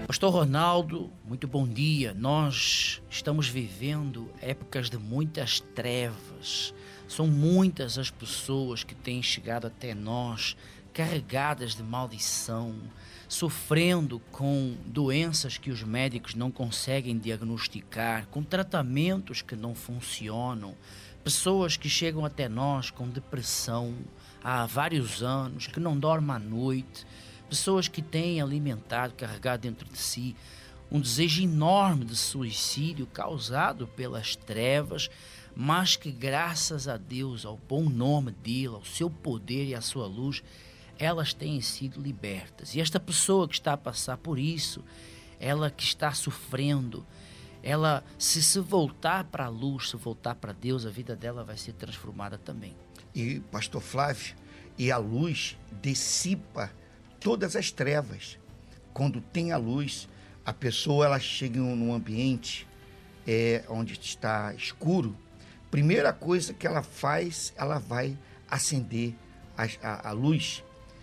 Pastor Ronaldo, muito bom dia. Nós estamos vivendo épocas de muitas trevas. São muitas as pessoas que têm chegado até nós carregadas de maldição, sofrendo com doenças que os médicos não conseguem diagnosticar, com tratamentos que não funcionam, pessoas que chegam até nós com depressão há vários anos, que não dormem à noite, pessoas que têm alimentado, carregado dentro de si um desejo enorme de suicídio causado pelas trevas, mas que graças a Deus, ao bom nome dele, ao seu poder e à sua luz, elas têm sido libertas. E esta pessoa que está a passar por isso, ela que está sofrendo, ela se voltar para a luz, se voltar para Deus, a vida dela vai ser transformada também. E pastor Flávio, e a luz dissipa todas as trevas. Quando tem a luz, a pessoa ela chega num ambiente onde está escuro. Primeira coisa que ela faz, ela vai acender a luz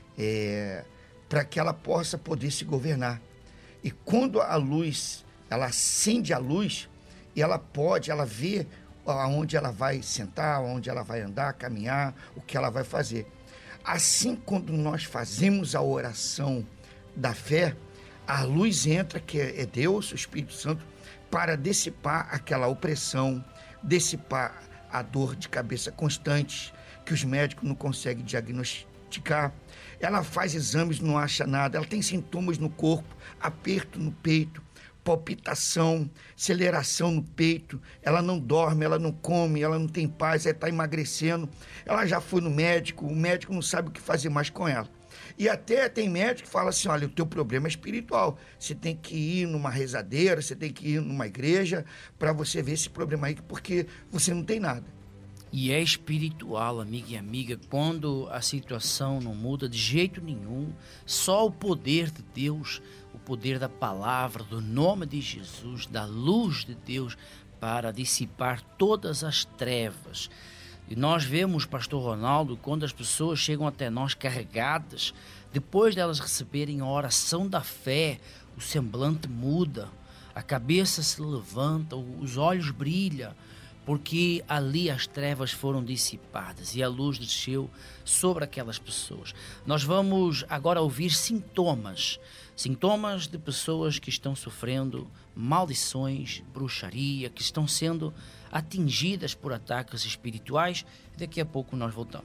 para que ela possa poder se governar. E quando a luz, ela acende a luz, e ela vê aonde ela vai sentar, onde ela vai andar, caminhar, o que ela vai fazer. Assim, quando nós fazemos a oração da fé, a luz entra, que é Deus, o Espírito Santo, para dissipar aquela opressão, dissipar a dor de cabeça constante, que os médicos não conseguem diagnosticar. Ela faz exames, não acha nada, ela tem sintomas no corpo, aperto no peito, palpitação, aceleração no peito, ela não dorme, ela não come, ela não tem paz, ela está emagrecendo, ela já foi no médico, o médico não sabe o que fazer mais com ela. E até tem médico que fala assim, olha, o teu problema é espiritual, você tem que ir numa rezadeira, você tem que ir numa igreja para você ver esse problema aí, porque você não tem nada. E é espiritual, amigo e amiga, quando a situação não muda de jeito nenhum, só o poder de Deus, o poder da palavra, do nome de Jesus, da luz de Deus, para dissipar todas as trevas. E nós vemos, pastor Ronaldo, quando as pessoas chegam até nós carregadas, depois delas receberem a oração da fé, o semblante muda, a cabeça se levanta, os olhos brilham, porque ali as trevas foram dissipadas e a luz desceu sobre aquelas pessoas. Nós vamos agora ouvir sintomas de pessoas que estão sofrendo maldições, bruxaria, que estão sendo atingidas por ataques espirituais. Daqui a pouco nós voltamos.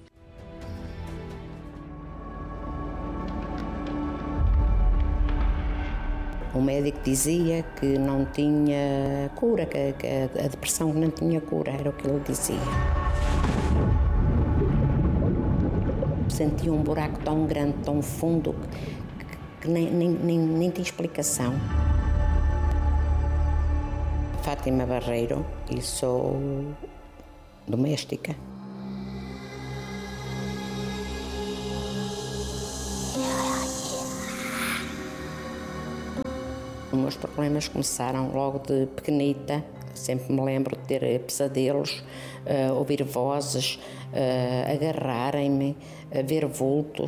O médico dizia que não tinha cura, que a depressão não tinha cura, era o que ele dizia. Sentia um buraco tão grande, tão fundo, que nem tem explicação. Fátima Barreiro, e sou doméstica. Os meus problemas começaram logo de pequenita, sempre me lembro de ter pesadelos, ouvir vozes, agarrarem-me, ver vultos,